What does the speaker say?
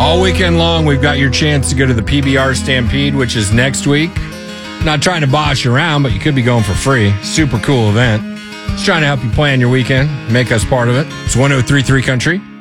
All weekend long, we've got your chance to go to the PBR Stampede, which is next week. Not trying to boss you around, but you could be going for free. Super cool event. Just trying to help you plan your weekend, make us part of it. It's 103.3 Country.